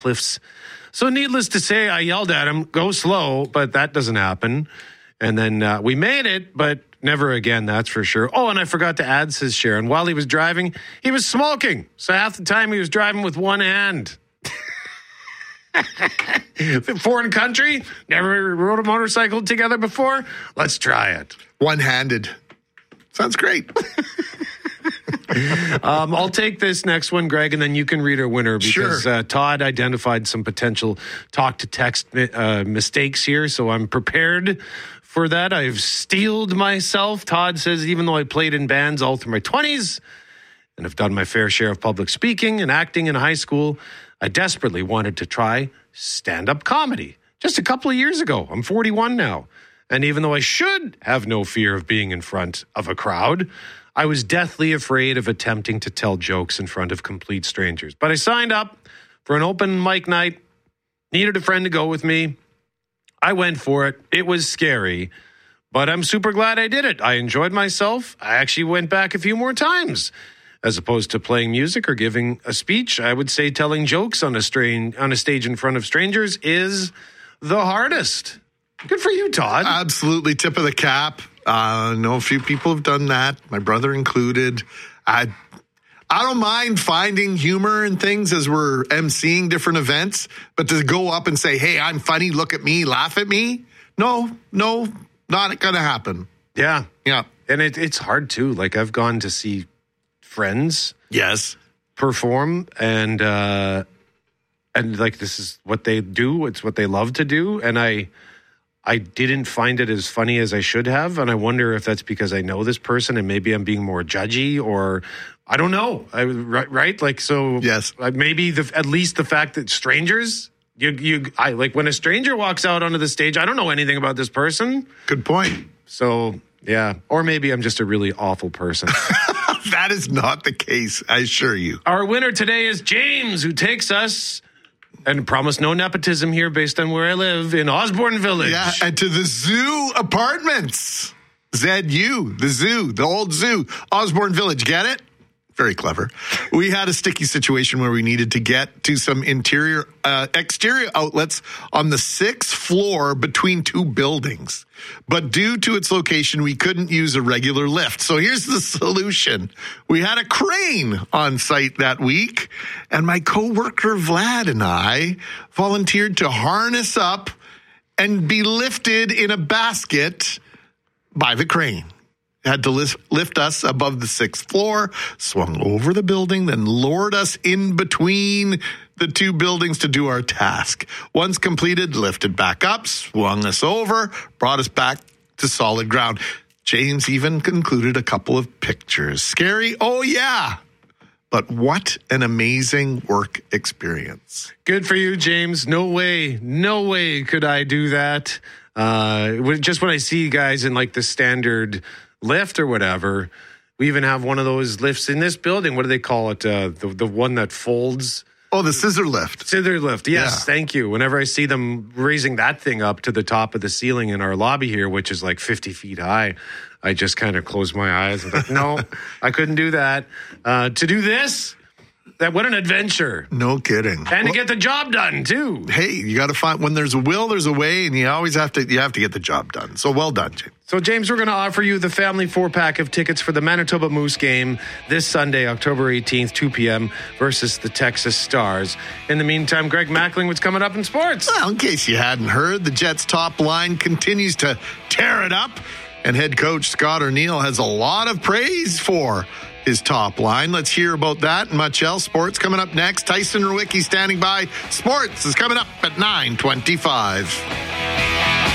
cliffs. So needless to say, I yelled at him, go slow, but that doesn't happen. And then we made it, but never again, that's for sure. Oh, and I forgot to add, says Sharon, while he was driving, he was smoking. So half the time he was driving with one hand. Foreign country, never rode a motorcycle together before. Let's try it. One-handed. Sounds great. I'll take this next one, Greg, and then you can read our winner because Todd identified some potential talk-to-text mistakes here, so I'm prepared for that. I've steeled myself. Todd says, even though I played in bands all through my 20s and have done my fair share of public speaking and acting in high school, I desperately wanted to try stand-up comedy. Just a couple of years ago. I'm 41 now. And even though I should have no fear of being in front of a crowd, I was deathly afraid of attempting to tell jokes in front of complete strangers. But I signed up for an open mic night, needed a friend to go with me. I went for it. It was scary, but I'm super glad I did it. I enjoyed myself. I actually went back a few more times. As opposed to playing music or giving a speech, I would say telling jokes on a stage in front of strangers is the hardest. Good for you, Todd. Absolutely. Tip of the cap. I know a few people have done that, my brother included. I don't mind finding humor and things as we're emceeing different events, but to go up and say, hey, I'm funny, look at me, laugh at me. No, not going to happen. Yeah. Yeah. And it's hard too. Like I've gone to see friends perform and like this is what they do, it's what they love to do, and I didn't find it as funny as I should have, and I wonder if that's because I know this person and maybe I'm being more judgy, or I don't know. Right? Like so maybe at least the fact that strangers I like when a stranger walks out onto the stage, I don't know anything about this person. Good point. So yeah, or maybe I'm just a really awful person. That is not the case, I assure you. Our winner today is James, who takes us, and promise no nepotism here based on where I live, in Osborne Village. Yeah, and to the Zoo Apartments. ZU, the zoo, the old zoo. Osborne Village, get it? Very clever. We had a sticky situation where we needed to get to some exterior outlets on the 6th floor between two buildings. But due to its location, we couldn't use a regular lift. So here's the solution. We had a crane on site that week, and my coworker Vlad and I volunteered to harness up and be lifted in a basket by the crane. Had to lift us above the 6th floor, swung over the building, then lowered us in between the two buildings to do our task. Once completed, lifted back up, swung us over, brought us back to solid ground. James even concluded a couple of pictures. Scary? Oh, yeah. But what an amazing work experience. Good for you, James. No way could I do that. Just when I see guys in like the standard lift or whatever, we even have one of those lifts in this building. What do they call it? The one that folds. Oh, the scissor lift. Scissor lift. Yes, Thank you. Whenever I see them raising that thing up to the top of the ceiling in our lobby here, which is like 50 feet high, I just kind of close my eyes. I'm like, no, I couldn't do that. To do this, what an adventure. No kidding. And to get the job done, too. Hey, you got to find, when there's a will, there's a way, and you have to get the job done. So well done, James. So, James, we're going to offer you the family 4-pack of tickets for the Manitoba Moose game this Sunday, October 18th, 2 p.m. versus the Texas Stars. In the meantime, Greg Mackling, what's coming up in sports? Well, in case you hadn't heard, the Jets' top line continues to tear it up, and head coach Scott O'Neill has a lot of praise for his top line. Let's hear about that and much else. Sports coming up next. Tyson Rowicki standing by. Sports is coming up at 9:25.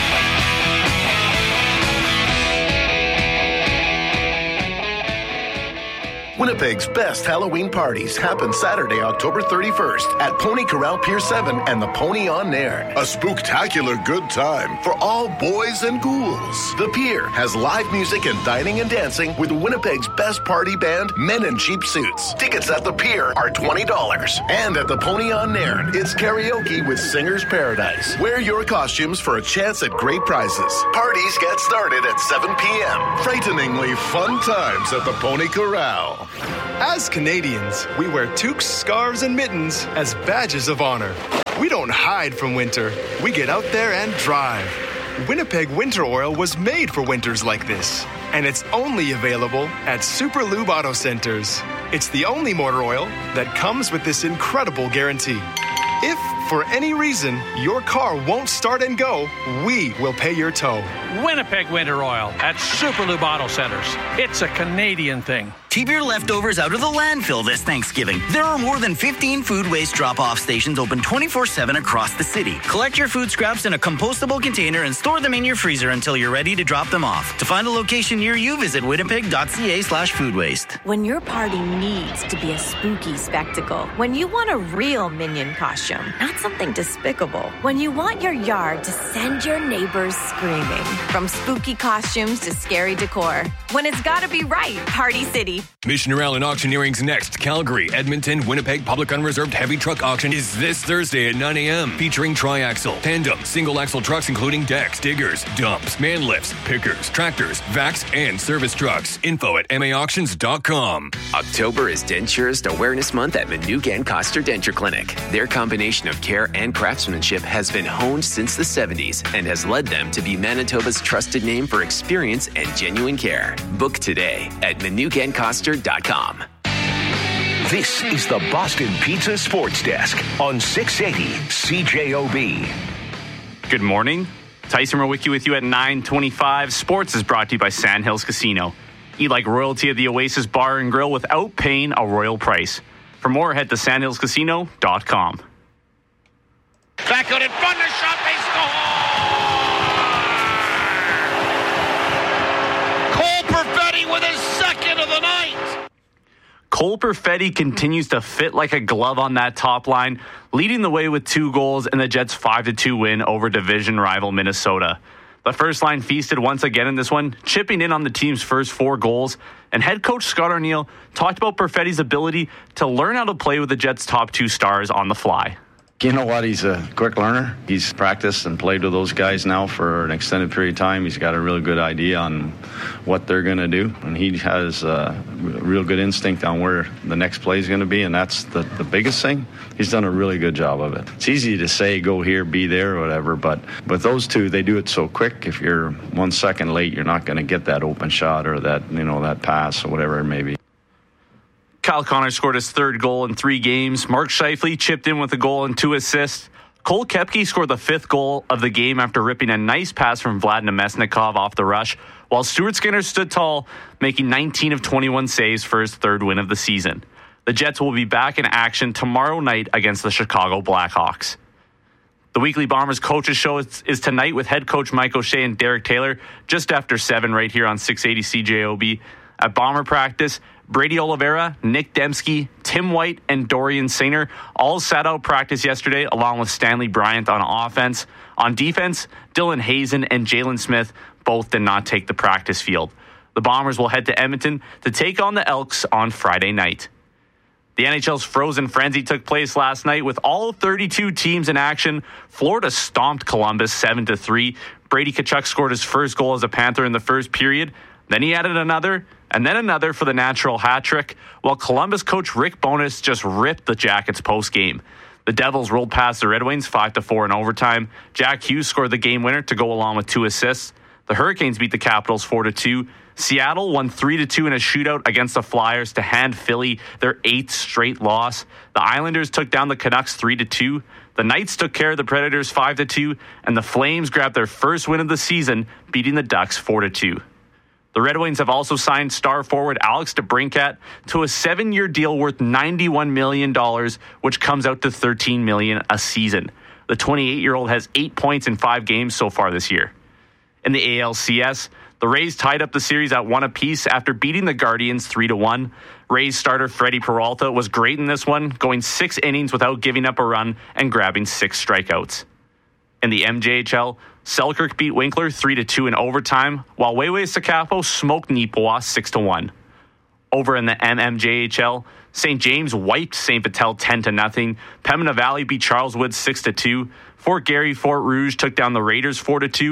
Winnipeg's best Halloween parties happen Saturday, October 31st at Pony Corral Pier 7 and the Pony on Nairn. A spooktacular good time for all boys and ghouls. The Pier has live music and dining and dancing with Winnipeg's best party band, Men in Cheap Suits. Tickets at the Pier are $20. And at the Pony on Nairn, it's karaoke with Singer's Paradise. Wear your costumes for a chance at great prizes. Parties get started at 7 p.m. Frighteningly fun times at the Pony Corral. Oil. As Canadians, we wear toques, scarves, and mittens as badges of honor. We don't hide from winter. We get out there and drive. Winnipeg Winter Oil was made for winters like this, and it's only available at Super Lube Auto Centers. It's the only motor oil that comes with this incredible guarantee. If, for any reason, your car won't start and go, we will pay your tow. Winnipeg Winter Oil at Super Lube Auto Centers. It's a Canadian thing. Keep your leftovers out of the landfill this Thanksgiving. There are more than 15 food waste drop-off stations open 24/7 across the city. Collect your food scraps in a compostable container and store them in your freezer until you're ready to drop them off. To find a location near you, visit winnipeg.ca/foodwaste. When your party needs to be a spooky spectacle, when you want a real Minion costume, not something despicable, when you want your yard to send your neighbors screaming, from spooky costumes to scary decor, when it's gotta be right, Party City. Mission Rally Auctioneering's next Calgary, Edmonton, Winnipeg Public Unreserved Heavy Truck Auction is this Thursday at 9 a.m. featuring tri-axle, tandem, single-axle trucks including decks, diggers, dumps, man lifts, pickers, tractors, vacs, and service trucks. Info at maauctions.com. October is Denturist Awareness Month at Manugan Koster Denture Clinic. Their combination of care and craftsmanship has been honed since the 70s and has led them to be Manitoba's trusted name for experience and genuine care. Book today at manugankoster.com. This is the Boston Pizza Sports Desk on 680 CJOB. Good morning. Tyson Rowicki with you at 9:25. Sports is brought to you by Sandhills Casino. Eat like royalty at the Oasis Bar and Grill without paying a royal price. For more, head to sandhillscasino.com. Back out in front, the shot, they score! Cole Perfetti with his second of the night! Cole Perfetti continues to fit like a glove on that top line, leading the way with 2 goals in the Jets' 5-2 win over division rival Minnesota. The first line feasted once again in this one, chipping in on the team's first 4 goals, and head coach Scott Arniel talked about Perfetti's ability to learn how to play with the Jets' top 2 stars on the fly. You know what? He's a quick learner. He's practiced and played with those guys now for an extended period of time. He's got a really good idea on what they're going to do, and he has a real good instinct on where the next play is going to be, and that's the biggest thing. He's done a really good job of it. It's easy to say, go here, be there, or whatever, but with those two, they do it so quick. If you're 1 second late, you're not going to get that open shot or that, that pass or whatever it may be. Kyle Connor scored his 3rd goal in 3 games. Mark Scheifele chipped in with a goal and 2 assists. Cole Koepke scored the 5th goal of the game after ripping a nice pass from Vlad Namestnikov off the rush, while Stuart Skinner stood tall, making 19 of 21 saves for his 3rd win of the season. The Jets will be back in action tomorrow night against the Chicago Blackhawks. The weekly Bombers Coaches Show is tonight with head coach Mike O'Shea and Derek Taylor just after 7 right here on 680 CJOB. At Bomber practice, Brady Oliveira, Nick Dembski, Tim White, and Dorian Sainer all sat out practice yesterday, along with Stanley Bryant on offense. On defense, Dylan Hazen and Jalen Smith both did not take the practice field. The Bombers will head to Edmonton to take on the Elks on Friday night. The NHL's Frozen Frenzy took place last night with all 32 teams in action. Florida stomped Columbus 7-3. Brady Tkachuk scored his first goal as a Panther in the first period. Then he added another, and then another for the natural hat trick, while Columbus coach Rick Bowness just ripped the Jackets post-game. The Devils rolled past the Red Wings 5-4 in overtime. Jack Hughes scored the game winner to go along with 2 assists. The Hurricanes beat the Capitals 4-2. Seattle won 3-2 in a shootout against the Flyers to hand Philly their 8th straight loss. The Islanders took down the Canucks 3-2. The Knights took care of the Predators 5-2, and the Flames grabbed their first win of the season, beating the Ducks 4-2. The Red Wings have also signed star forward Alex DeBrincat to a 7-year deal worth $91 million, which comes out to $13 million a season. The 28-year-old has 8 points in 5 games so far this year. In the ALCS, the Rays tied up the series at 1 apiece after beating the Guardians 3-1. Rays starter Freddie Peralta was great in this one, going 6 innings without giving up a run and grabbing 6 strikeouts. In the MJHL, Selkirk beat Winkler 3-2 in overtime, while Weiwei Sakapo smoked Nipoa 6-1. Over in the MMJHL, St. James wiped St. Patel 10-0. Pembina Valley beat Charleswood 6-2. Fort Garry Fort Rouge took down the Raiders 4-2.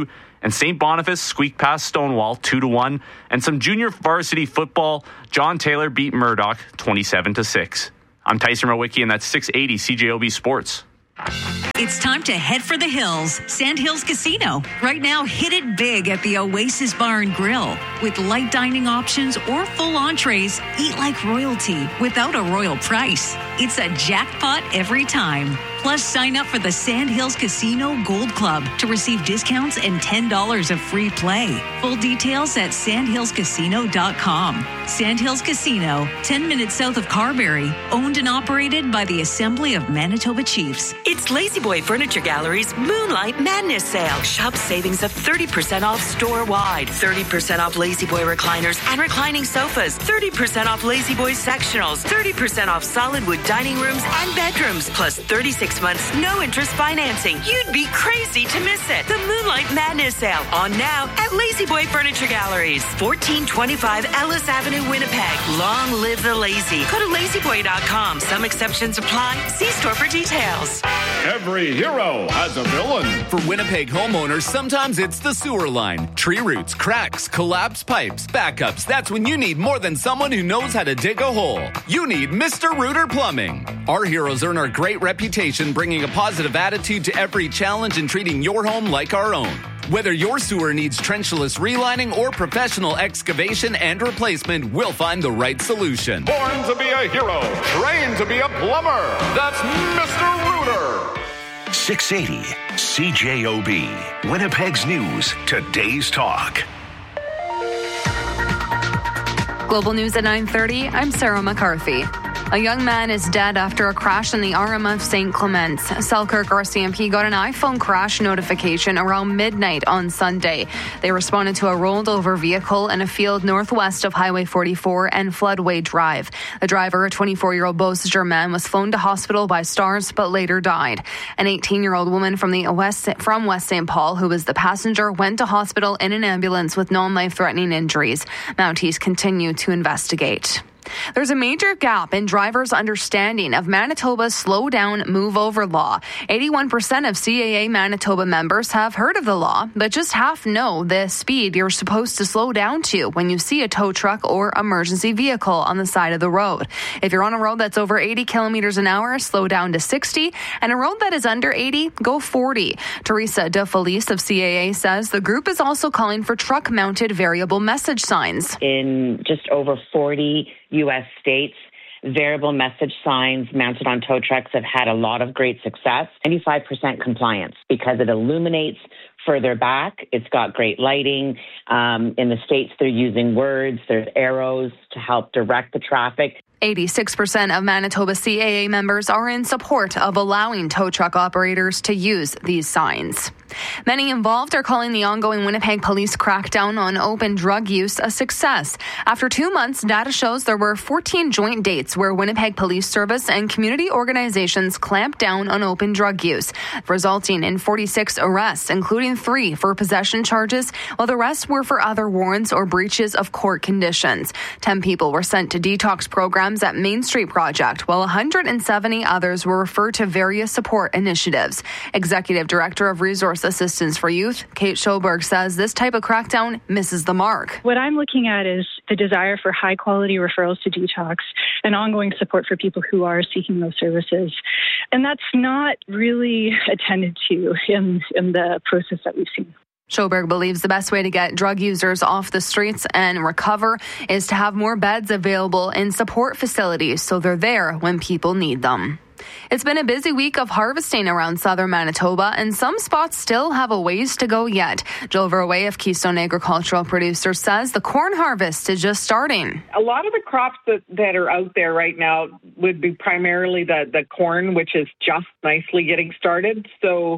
And St. Boniface squeaked past Stonewall 2-1. And some junior varsity football, John Taylor beat Murdoch 27-6. I'm Tyson Rowicki, and that's 680 CJOB Sports. It's time to head for the hills. Sandhills Casino. Right now, hit it big at the Oasis Bar and Grill. With light dining options or full entrees, eat like royalty without a royal price. It's a jackpot every time. Plus, sign up for the Sandhills Casino Gold Club to receive discounts and $10 of free play. Full details at sandhillscasino.com. Sandhills Casino, 10 minutes south of Carberry, owned and operated by the Assembly of Manitoba Chiefs. It's La-Z-Boy Furniture Gallery's Moonlight Madness Sale. Shop savings of 30% off store-wide, 30% off La-Z-Boy recliners and reclining sofas, 30% off La-Z-Boy sectionals, 30% off solid wood dining rooms and bedrooms, plus 36 months no interest financing. You'd be crazy to miss it. The Moonlight Madness Sale on now at La-Z-Boy Furniture Galleries, 1425 Ellis Avenue, Winnipeg. Long live the lazy. Go to lazyboy.com. Some exceptions apply. See store for details. Every hero has a villain. For Winnipeg homeowners, sometimes it's the sewer line. Tree roots, cracks, collapsed pipes, backups. That's when you need more than someone who knows how to dig a hole. You need Mr. Rooter Plumbing. Our heroes earn our great reputation, bringing a positive attitude to every challenge and treating your home like our own. Whether your sewer needs trenchless relining or professional excavation and replacement, we'll find the right solution. Born to be a hero, trained to be a plumber. That's Mr. Rooter. 680 CJOB. Winnipeg's News, today's talk. Global News at 9:30. I'm Sarah McCarthy. A young man is dead after a crash in the RMF St. Clements. Selkirk RCMP got an iPhone crash notification around midnight on Sunday. They responded to a rolled over vehicle in a field northwest of Highway 44 and Floodway Drive. The driver, a 24-year-old Beausejour man, was flown to hospital by Stars but later died. An 18-year-old woman from West St. Paul, who was the passenger, went to hospital in an ambulance with non-life-threatening injuries. Mounties continue to investigate. There's a major gap in drivers' understanding of Manitoba's slow down, move over law. 81% of CAA Manitoba members have heard of the law, but just half know the speed you're supposed to slow down to when you see a tow truck or emergency vehicle on the side of the road. If you're on a road that's over 80 kilometers an hour, slow down to 60, and a road that is under 80, go 40. Teresa DeFelice of CAA says the group is also calling for truck-mounted variable message signs. In just over 40 U.S. states, variable message signs mounted on tow trucks have had a lot of great success. 95% compliance because it illuminates further back. It's got great lighting. In the States, they're using words. There's arrows to help direct the traffic. 86% of Manitoba CAA members are in support of allowing tow truck operators to use these signs. Many involved are calling the ongoing Winnipeg police crackdown on open drug use a success. After 2 months, data shows there were 14 joint dates where Winnipeg Police Service and community organizations clamped down on open drug use, resulting in 46 arrests, including 3 for possession charges, while the rest were for other warrants or breaches of court conditions. 10 people were sent to detox programs at Main Street Project, while 170 others were referred to various support initiatives. Executive Director of Resource Assistance for Youth, Kate Schoberg, says this type of crackdown misses the mark. What I'm looking at is the desire for high-quality referrals to detox and ongoing support for people who are seeking those services. And that's not really attended to in the process that we've seen. Schoberg believes the best way to get drug users off the streets and recover is to have more beds available in support facilities so they're there when people need them. It's been a busy week of harvesting around southern Manitoba, and some spots still have a ways to go yet. Joel Verwey of Keystone Agricultural Producers says the corn harvest is just starting. A lot of the crops that are out there right now would be primarily the corn, which is just nicely getting started. So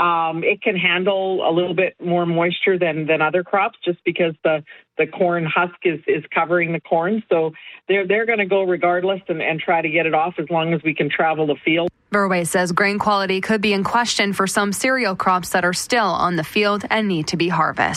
it can handle a little bit more moisture than other crops just because the corn husk is covering the corn. So they're going to go regardless and try to get it off as long as we can travel the field. Verwey says grain quality could be in question for some cereal crops that are still on the field and need to be harvested.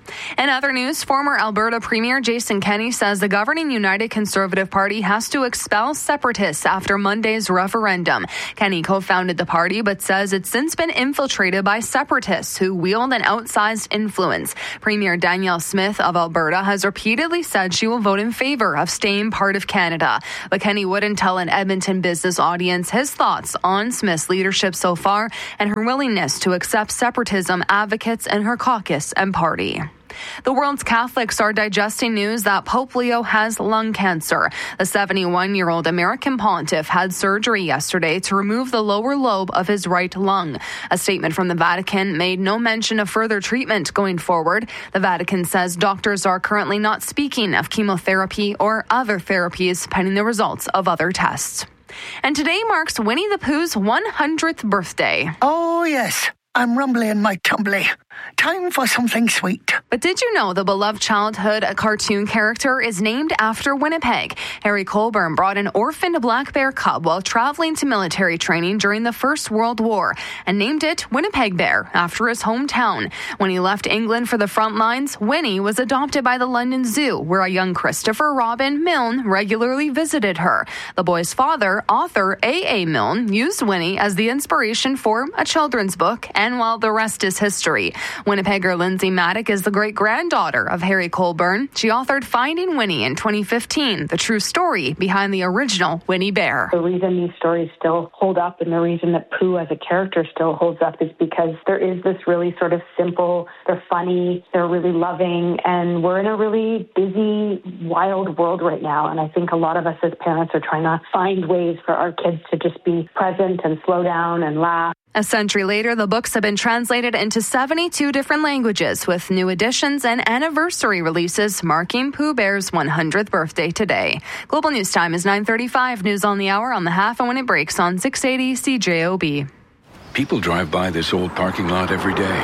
In other news, former Alberta Premier Jason Kenney says the governing United Conservative Party has to expel separatists after Monday's referendum. Kenney co-founded the party but says it's since been infiltrated by separatists who wield an outsized influence. Premier Danielle Smith of Alberta has repeatedly said she will vote in favor of staying part of Canada. But Kenney wouldn't tell an Edmonton business audience his thoughts on Smith's leadership so far and her willingness to accept separatism advocates in her caucus and party. The world's Catholics are digesting news that Pope Leo has lung cancer. The 71-year-old American pontiff had surgery yesterday to remove the lower lobe of his right lung. A statement from the Vatican made no mention of further treatment going forward. The Vatican says doctors are currently not speaking of chemotherapy or other therapies pending the results of other tests. And today marks Winnie the Pooh's 100th birthday. Oh, yes. I'm rumbling my tumbly. Time for something sweet. But did you know the beloved childhood cartoon character is named after Winnipeg? Harry Colburn brought an orphaned black bear cub while traveling to military training during the First World War and named it Winnipeg Bear after his hometown. When he left England for the front lines, Winnie was adopted by the London Zoo, where a young Christopher Robin Milne regularly visited her. The boy's father, author A.A. Milne, used Winnie as the inspiration for a children's book, and while the rest is history. Winnipegger Lindsay Maddock is the great-granddaughter of Harry Colburn. She authored Finding Winnie in 2015, the true story behind the original Winnie Bear. The reason these stories still hold up and the reason that Pooh as a character still holds up is because there is this really sort of simple, they're funny, they're really loving, and we're in a really busy, wild world right now. And I think a lot of us as parents are trying to find ways for our kids to just be present and slow down and laugh. A century later, the books have been translated into 72 different languages, with new editions and anniversary releases marking Pooh Bear's 100th birthday today. Global News Time is 9:35. News on the hour on the half and when it breaks on 680 CJOB. People drive by this old parking lot every day.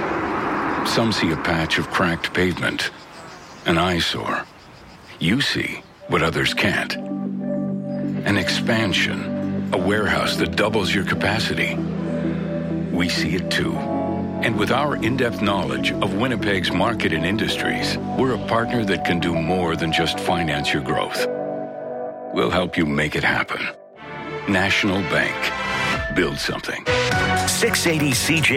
Some see a patch of cracked pavement, an eyesore. You see what others can't. An expansion, a warehouse that doubles your capacity. We see it too. And with our in-depth knowledge of Winnipeg's market and industries, we're a partner that can do more than just finance your growth. We'll help you make it happen. National Bank. Build something. 680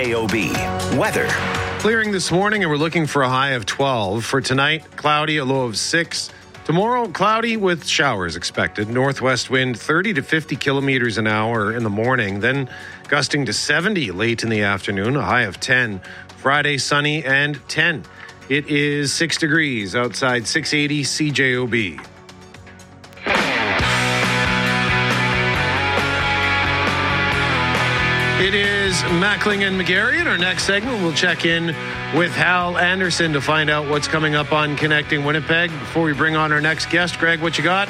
CJOB. Weather. Clearing this morning, and we're looking for a high of 12. For tonight, cloudy, a low of 6. Tomorrow, cloudy with showers expected. Northwest wind 30 to 50 kilometers an hour in the morning, then gusting to 70 late in the afternoon, a high of 10. Friday, sunny and 10. It is 6 degrees outside 680 CJOB. It is Mackling and McGarry. In our next segment, we'll check in with Hal Anderson to find out what's coming up on Connecting Winnipeg. Before we bring on our next guest, Greg, what you got?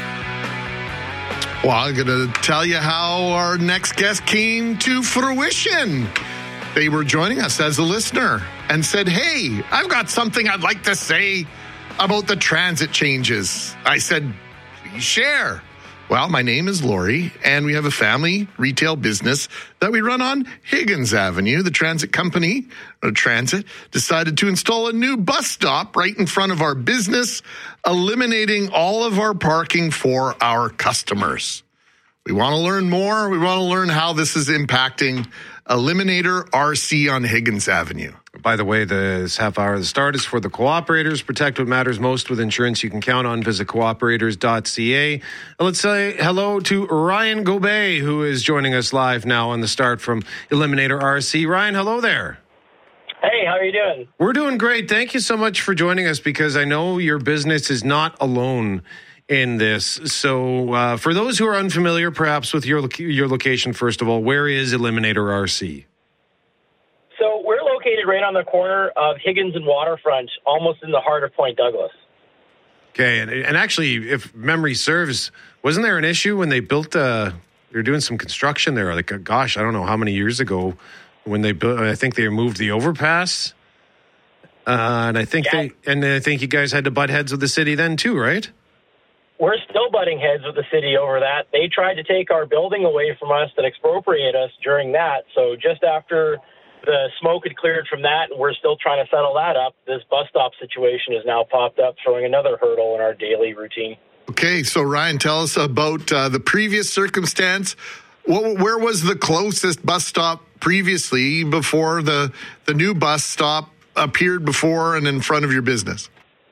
Well, I'm going to tell you how our next guest came to fruition. They were joining us as a listener and said, hey, I've got something I'd like to say about the transit changes. I said, please share. Well, my name is Lori, and we have a family retail business that we run on Higgins Avenue. The transit company, Transit, decided to install a new bus stop right in front of our business, eliminating all of our parking for our customers. We want to learn more. We want to learn how this is impacting Eliminator RC on Higgins Avenue. By the way, this half hour of the start is for the cooperators. Protect what matters most with insurance you can count on. Visit cooperators.ca. Let's say hello to Ryan Gobey, who is joining us live now on the start from Eliminator RC. Ryan, hello there. Hey, how are you doing? We're doing great. Thank you so much for joining us, because I know your business is not alone in this. So for those who are unfamiliar, perhaps with your location, first of all, where is Eliminator RC? So we're located right on the corner of Higgins and Waterfront, almost in the heart of Point Douglas. Okay, and actually, if memory serves, wasn't there an issue when they built, they were doing some construction there, like, gosh, I don't know how many years ago, when they built, I think they removed the overpass, and I think you guys had to butt heads with the city then too, right? We're still butting heads with the city over that. They tried to take our building away from us and expropriate us during that. So just after the smoke had cleared from that, and we're still trying to settle that up. This bus stop situation has now popped up, throwing another hurdle in our daily routine. Okay, so Ryan, tell us about the previous circumstance. Where was the closest bus stop previously before the new bus stop appeared before and in front of your business?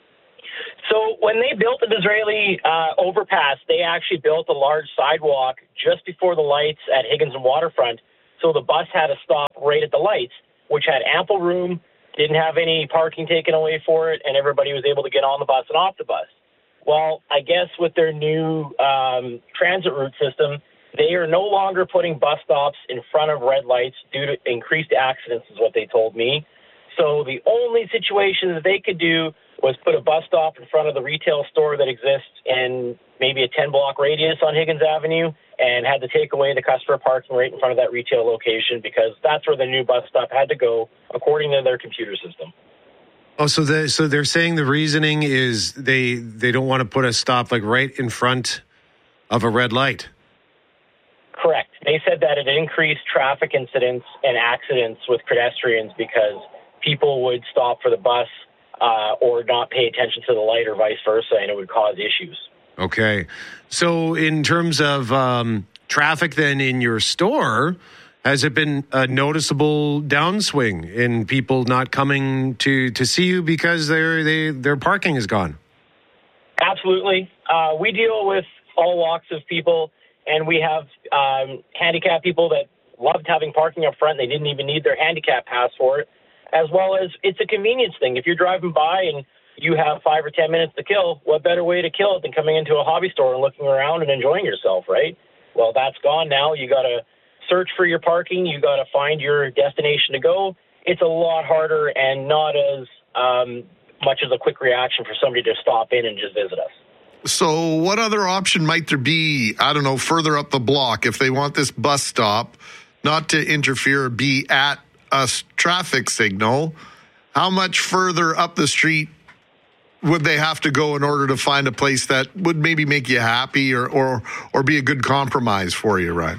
So when they built the Disraeli overpass, they actually built a large sidewalk just before the lights at Higgins and Waterfront. So the bus had to stop right at the lights, which had ample room, didn't have any parking taken away for it, and everybody was able to get on the bus and off the bus. Well, I guess with their new transit route system, they are no longer putting bus stops in front of red lights due to increased accidents, is what they told me. So the only situation that they could do was put a bus stop in front of the retail store that exists in maybe a 10-block radius on Higgins Avenue, and had to take away the customer parking right in front of that retail location because that's where the new bus stop had to go, according to their computer system. Oh, so they're saying the reasoning is they don't want to put a stop like right in front of a red light. Correct. They said that it increased traffic incidents and accidents with pedestrians because people would stop for the bus or not pay attention to the light or vice versa, and it would cause issues. Okay. So in terms of traffic then in your store, has it been a noticeable downswing in people not coming to see you because their parking is gone? Absolutely. We deal with all walks of people, and we have handicapped people that loved having parking up front. They didn't even need their handicap pass for it, as well as it's a convenience thing. If you're driving by and you have 5 or 10 minutes to kill, what better way to kill it than coming into a hobby store and looking around and enjoying yourself, right? Well, that's gone now. You got to search for your parking. You got to find your destination to go. It's a lot harder and not as much as a quick reaction for somebody to stop in and just visit us. So what other option might there be, I don't know, further up the block if they want this bus stop not to interfere or be at a traffic signal? How much further up the street would they have to go in order to find a place that would maybe make you happy or be a good compromise for you, Ryan?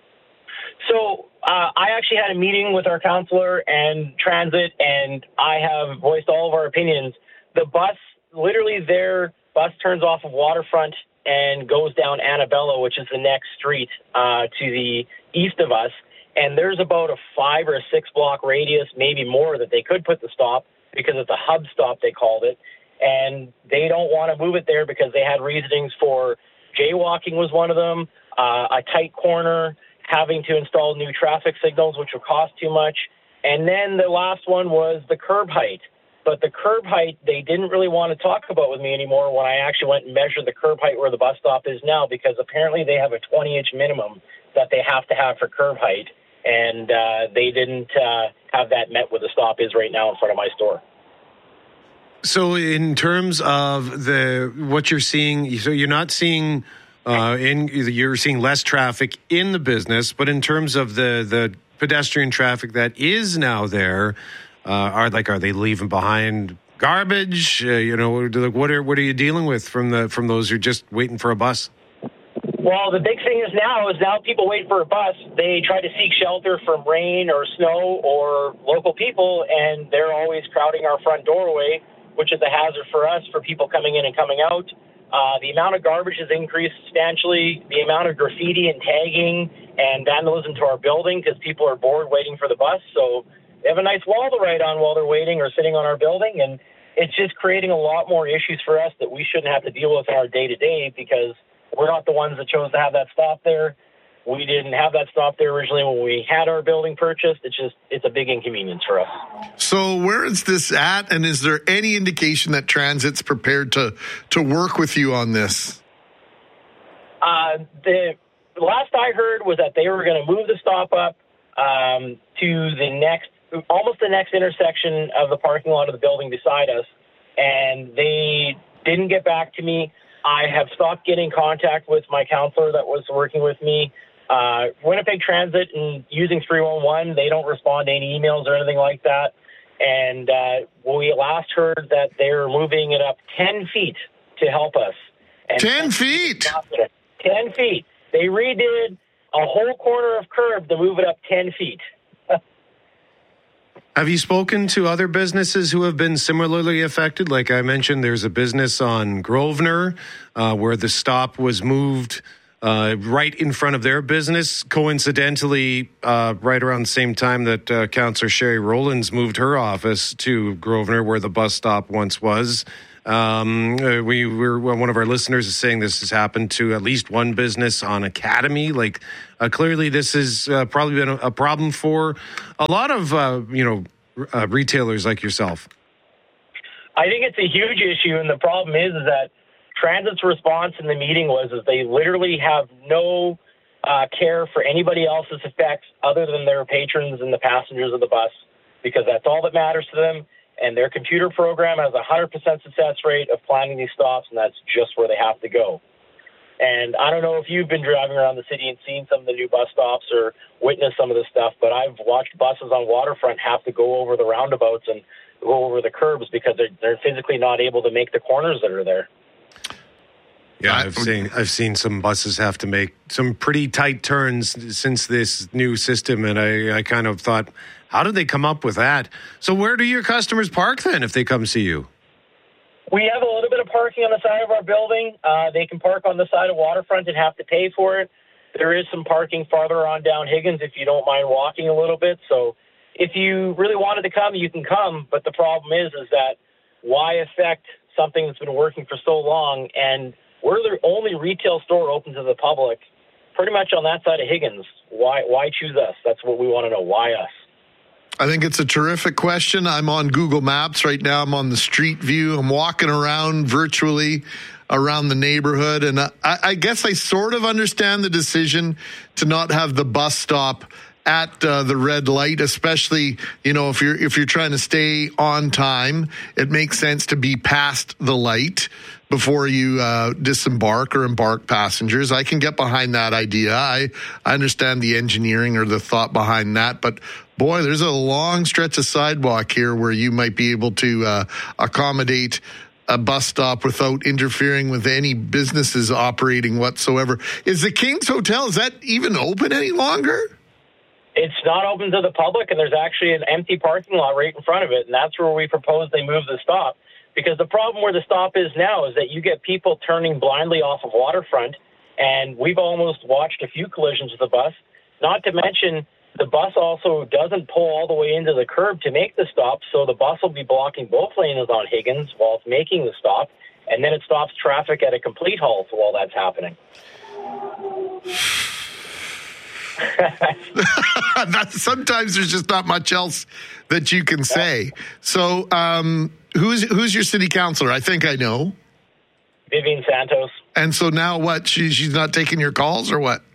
So I actually had a meeting with our counselor and transit, and I have voiced all of our opinions. The bus, literally their bus turns off of Waterfront and goes down Annabella, which is the next street to the east of us. And there's about a 5 or 6 block radius, maybe more, that they could put the stop because it's a hub stop, they called it. And they don't want to move it there because they had reasonings for jaywalking was one of them, a tight corner, having to install new traffic signals, which would cost too much. And then the last one was the curb height. But the curb height, they didn't really want to talk about with me anymore when I actually went and measured the curb height where the bus stop is now, because apparently they have a 20-inch minimum that they have to have for curb height. And they didn't have that met where the stop is right now in front of my store. So in terms of what you're seeing, so you're not seeing you're seeing less traffic in the business, but in terms of the pedestrian traffic that is now there, are they leaving behind garbage? What are you dealing with from those who are just waiting for a bus? Well, the big thing is now people wait for a bus. They try to seek shelter from rain or snow or local people, and they're always crowding our front doorway, which is a hazard for us, for people coming in and coming out. The amount of garbage has increased substantially. The amount of graffiti and tagging and vandalism to our building because people are bored waiting for the bus. So they have a nice wall to write on while they're waiting or sitting on our building. And it's just creating a lot more issues for us that we shouldn't have to deal with in our day-to-day because we're not the ones that chose to have that stop there. We didn't have that stop there originally when we had our building purchased. It's a big inconvenience for us. So where is this at, and is there any indication that Transit's prepared to work with you on this? The last I heard was that they were going to move the stop up to almost the next intersection of the parking lot of the building beside us, and they didn't get back to me. I have stopped getting contact with my counselor that was working with me. Winnipeg Transit and using 311, they don't respond to any emails or anything like that. And we last heard that they're moving it up 10 feet to help us. And 10 feet? 10 feet. They redid a whole corner of curb to move it up 10 feet. Have you spoken to other businesses who have been similarly affected? Like I mentioned, there's a business on Grosvenor where the stop was moved right in front of their business. Coincidentally, right around the same time that Councillor Sherry Rowlands moved her office to Grosvenor, where the bus stop once was. One of our listeners is saying this has happened to at least one business on Academy. Clearly this has probably been a problem for a lot of, retailers like yourself. I think it's a huge issue. And the problem is that Transit's response in the meeting was they literally have no care for anybody else's effects other than their patrons and the passengers of the bus, because that's all that matters to them. And their computer program has a 100% success rate of planning these stops, and that's just where they have to go. And I don't know if you've been driving around the city and seen some of the new bus stops or witnessed some of this stuff, but I've watched buses on Waterfront have to go over the roundabouts and go over the curbs because they're physically not able to make the corners that are there. Yeah, I've seen some buses have to make some pretty tight turns since this new system, and I kind of thought, how did they come up with that? So where do your customers park then if they come see you? We have a little bit of parking on the side of our building. They can park on the side of Waterfront and have to pay for it. There is some parking farther on down Higgins if you don't mind walking a little bit. So if you really wanted to come, you can come. But the problem is that why affect something that's been working for so long? And we're the only retail store open to the public pretty much on that side of Higgins. Why choose us? That's what we want to know. Why us? I think it's a terrific question. I'm on Google Maps right now. I'm on the street view. I'm walking around virtually around the neighborhood. And I guess I sort of understand the decision to not have the bus stop at the red light, especially, if you're trying to stay on time. It makes sense to be past the light before you disembark or embark passengers. I can get behind that idea. I understand the engineering or the thought behind that, but boy, there's a long stretch of sidewalk here where you might be able to accommodate a bus stop without interfering with any businesses operating whatsoever. Is the King's Hotel, is that even open any longer? It's not open to the public, and there's actually an empty parking lot right in front of it, and that's where we propose they move the stop. Because the problem where the stop is now is that you get people turning blindly off of Waterfront, and we've almost watched a few collisions with the bus. Not to mention, the bus also doesn't pull all the way into the curb to make the stop, so the bus will be blocking both lanes on Higgins while it's making the stop, and then it stops traffic at a complete halt while that's happening. Sometimes there's just not much else that you can say. So, who's your city councillor? I think I know. Vivian Santos. And so now what? She's not taking your calls or what?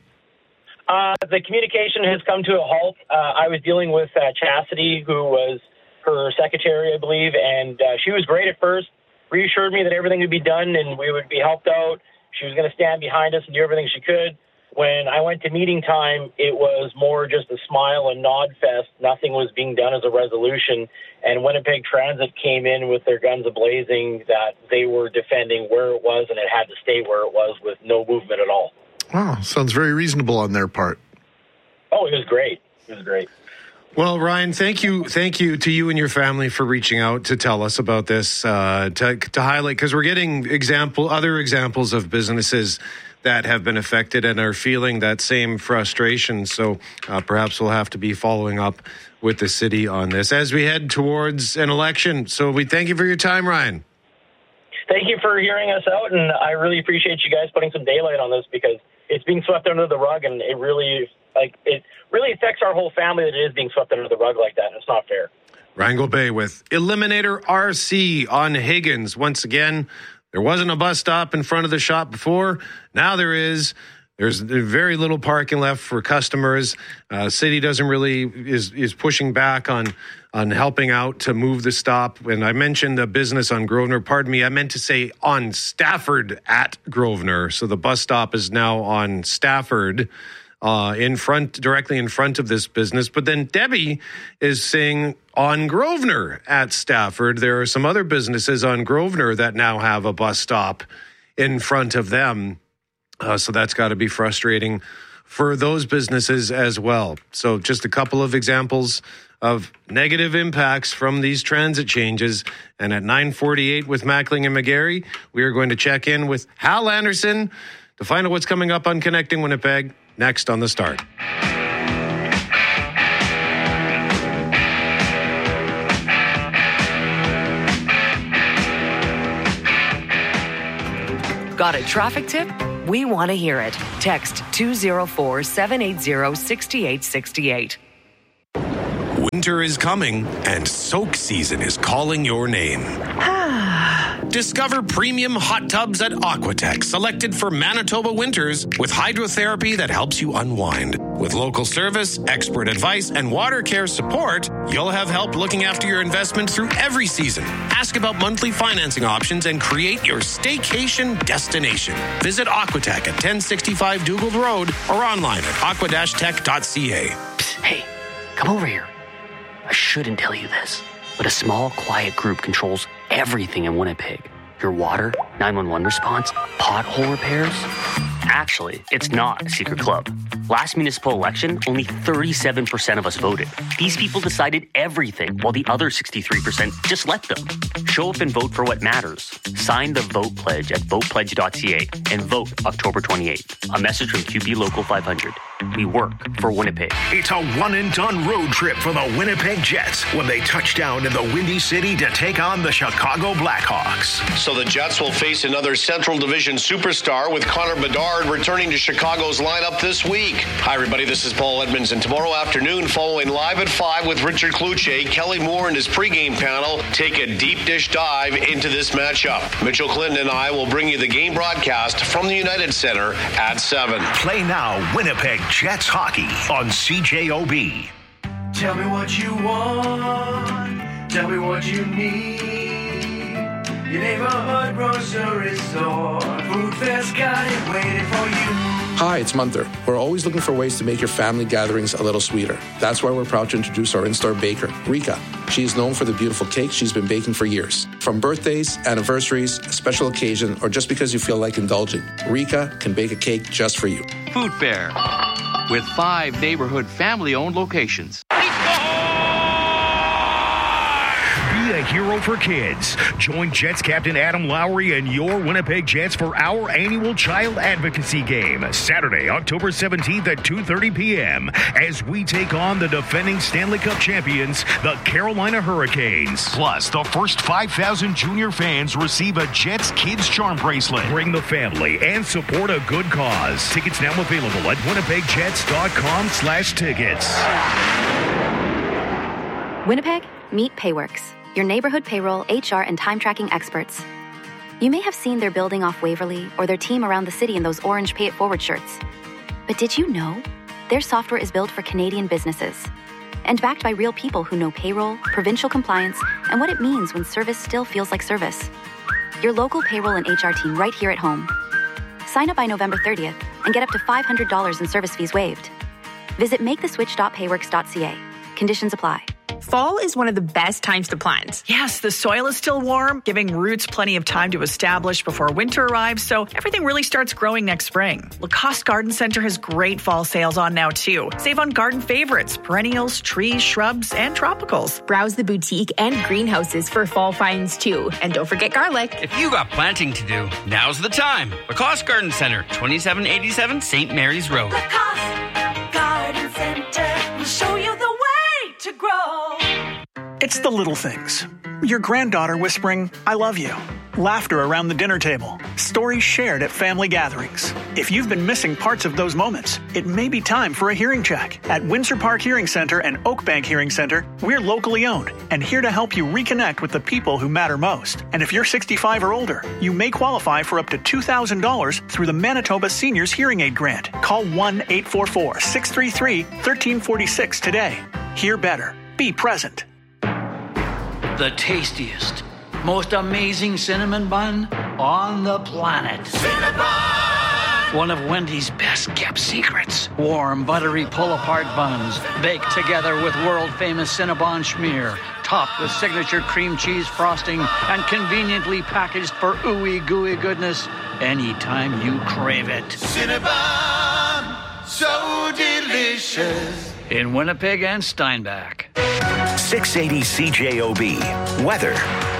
The communication has come to a halt. I was dealing with Chastity, who was her secretary, I believe, and she was great at first, reassured me that everything would be done and we would be helped out. She was going to stand behind us and do everything she could. When I went to meeting time, it was more just a smile and nod fest. Nothing was being done as a resolution. And Winnipeg Transit came in with their guns a-blazing that they were defending where it was and it had to stay where it was with no movement at all. Wow, sounds very reasonable on their part. Oh, it was great. It was great. Well, Ryan, thank you to you and your family for reaching out to tell us about this, to highlight, because we're getting other examples of businesses that have been affected and are feeling that same frustration. So perhaps we'll have to be following up with the city on this as we head towards an election. So we thank you for your time, Ryan. Thank you for hearing us out, and I really appreciate you guys putting some daylight on this because it's being swept under the rug, and it really affects our whole family that it is being swept under the rug like that. It's not fair. Ryan Gobay with Eliminator RC on Higgins. Once again, there wasn't a bus stop in front of the shop before. Now there is. There's very little parking left for customers. City is pushing back on helping out to move the stop. And I mentioned the business on Grosvenor. Pardon me, I meant to say on Stafford at Grosvenor. So the bus stop is now on Stafford, directly in front of this business. But then Debbie is saying on Grosvenor at Stafford. There are some other businesses on Grosvenor that now have a bus stop in front of them. So that's got to be frustrating for those businesses as well. So just a couple of examples of negative impacts from these transit changes. And at 9:48 with Mackling and McGarry, we are going to check in with Hal Anderson to find out what's coming up on Connecting Winnipeg next on The Start. Got a traffic tip? We want to hear it. Text 204-780-6868. Winter is coming, and soak season is calling your name. Discover premium hot tubs at Aquatech, selected for Manitoba winters with hydrotherapy that helps you unwind. With local service, expert advice, and water care support, you'll have help looking after your investment through every season. Ask about monthly financing options and create your staycation destination. Visit Aquatech at 1065 Dugald Road or online at aqua-tech.ca. Hey, come over here. I shouldn't tell you this, but a small, quiet group controls everything in Winnipeg. Your water, 911 response, pothole repairs. Actually, it's not a secret club. Last municipal election, only 37% of us voted. These people decided everything, while the other 63% just let them. Show up and vote for what matters. Sign the Vote Pledge at votepledge.ca and vote October 28th. A message from QB Local 500. We work for Winnipeg. It's a one-and-done road trip for the Winnipeg Jets when they touch down in the Windy City to take on the Chicago Blackhawks. So the Jets will face another Central Division superstar with Connor Bedard returning to Chicago's lineup this week. Hi, everybody. This is Paul Edmonds, and tomorrow afternoon, following Live at 5 with Richard Kluche, Kelly Moore and his pregame panel take a deep dish dive into this matchup. Mitchell Clinton and I will bring you the game broadcast from the United Center at 7. Play now, Winnipeg Jets hockey on CJOB. Tell me what you want. Tell me what you need. Your neighborhood grocery store. Food Fair's got it waiting for you. Hi, it's Munther. We're always looking for ways to make your family gatherings a little sweeter. That's why we're proud to introduce our in-store baker, Rika. She is known for the beautiful cakes she's been baking for years. From birthdays, anniversaries, a special occasion, or just because you feel like indulging, Rika can bake a cake just for you. Food Fair, with 5 neighborhood family-owned locations. Be a hero for kids. Join Jets captain Adam Lowry and your Winnipeg Jets for our annual child advocacy game, Saturday, October 17th at 2:30 p.m. as we take on the defending Stanley Cup champions, the Carolina Hurricanes. Plus, the first 5,000 junior fans receive a Jets Kids Charm bracelet. Bring the family and support a good cause. Tickets now available at winnipegjets.com/tickets. Winnipeg, meet Payworks, your neighborhood payroll, HR, and time tracking experts. You may have seen their building off Waverly or their team around the city in those orange Pay It Forward shirts. But did you know their software is built for Canadian businesses and backed by real people who know payroll, provincial compliance, and what it means when service still feels like service? Your local payroll and HR team right here at home. Sign up by November 30th and get up to $500 in service fees waived. Visit maketheswitch.payworks.ca. Conditions apply. Fall is one of the best times to plant. Yes, the soil is still warm, giving roots plenty of time to establish before winter arrives, so everything really starts growing next spring. Lacoste Garden Center has great fall sales on now, too. Save on garden favorites, perennials, trees, shrubs, and tropicals. Browse the boutique and greenhouses for fall finds, too. And don't forget garlic. If you got planting to do, now's the time. Lacoste Garden Center, 2787 St. Mary's Road. Lacoste Garden Center will show you the way to grow. It's the little things. Your granddaughter whispering, "I love you." Laughter around the dinner table. Stories shared at family gatherings. If you've been missing parts of those moments, it may be time for a hearing check. At Windsor Park Hearing Center and Oakbank Hearing Center, we're locally owned and here to help you reconnect with the people who matter most. And if you're 65 or older, you may qualify for up to $2,000 through the Manitoba Seniors Hearing Aid Grant. Call 1-844-633-1346 today. Hear better. Be present. The tastiest, most amazing cinnamon bun on the planet. Cinnabon! One of Wendy's best kept secrets. Warm, buttery pull-apart buns baked together with world-famous Cinnabon schmear, topped with signature cream cheese frosting and conveniently packaged for ooey gooey goodness anytime you crave it. Cinnabon, so delicious. in Winnipeg and Steinbach. 680 CJOB. Weather.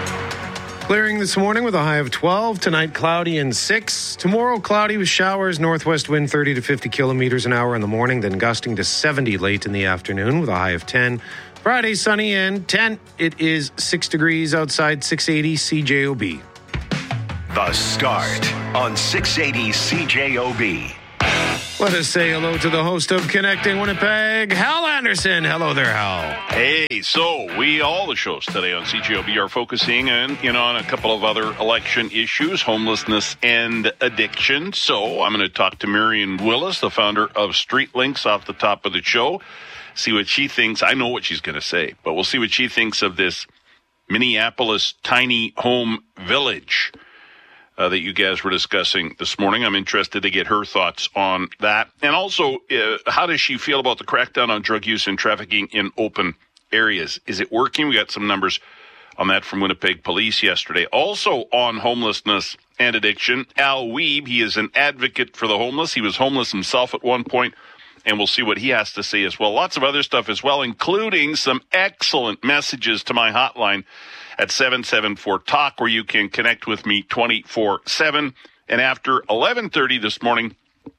Clearing this morning with a high of 12. Tonight, cloudy and 6. Tomorrow, cloudy with showers. Northwest wind 30 to 50 kilometers an hour in the morning, then gusting to 70 late in the afternoon with a high of 10. Friday, sunny and 10. It is 6 degrees outside. 680 CJOB. The Start on 680 CJOB. Let us say hello to the host of Connecting Winnipeg, Hal Anderson. Hello there, Hal. Hey, so all the shows today on CJOB are focusing on a couple of other election issues, homelessness and addiction. So I'm going to talk to Marion Willis, the founder of Street Links, off the top of the show, see what she thinks. I know what she's going to say, but we'll see what she thinks of this Minneapolis tiny home village that you guys were discussing this morning. I'm interested to get her thoughts on that. And also, how does she feel about the crackdown on drug use and trafficking in open areas? Is it working? We got some numbers on that from Winnipeg Police yesterday. Also on homelessness and addiction, Al Weeb, he is an advocate for the homeless. He was homeless himself at one point, and we'll see what he has to say as well. Lots of other stuff as well, including some excellent messages to my hotline at 774-TALK, where you can connect with me 24/7. And after 11:30 this morning,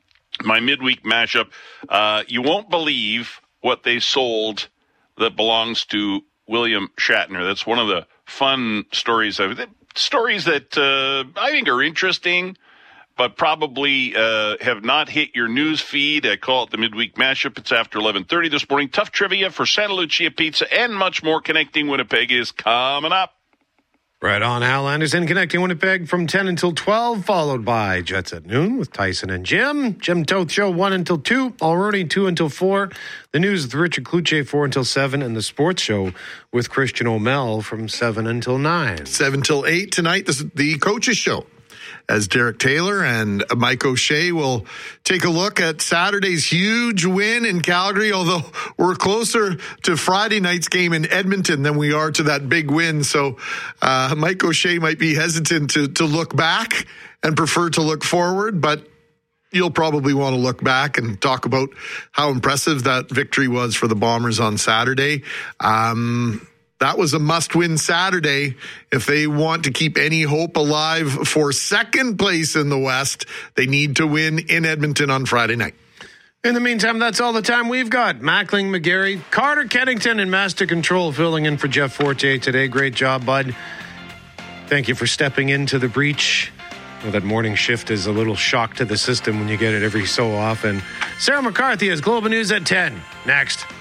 my midweek mashup, you won't believe what they sold that belongs to William Shatner. That's one of the fun stories stories that I think are interesting, but probably have not hit your news feed. I call it the midweek mashup. It's after 11:30 this morning. Tough trivia for Santa Lucia Pizza and much more. Connecting Winnipeg is coming up. Right on, Hal Anderson, Connecting Winnipeg from 10 until 12, followed by Jets at Noon with Tyson and Jim. Jim Toth Show 1 until 2, Already 2 until 4. The News with Richard Kluche 4 until 7, and the Sports Show with Christian O'Mell from 7 until 9. 7 till 8 tonight, the Coaches Show, as Derek Taylor and Mike O'Shea will take a look at Saturday's huge win in Calgary, although we're closer to Friday night's game in Edmonton than we are to that big win. So Mike O'Shea might be hesitant to look back and prefer to look forward, but you'll probably want to look back and talk about how impressive that victory was for the Bombers on Saturday. That was a must-win Saturday if they want to keep any hope alive for second place in the West. They need to win in Edmonton on Friday night. In the meantime, that's all the time we've got. Mackling, McGarry, Carter Kennington, and Master Control filling in for Jeff Forte today. Great job, bud. Thank you for stepping into the breach. Well, that morning shift is a little shock to the system when you get it every so often. Sarah McCarthy has Global News at 10. Next.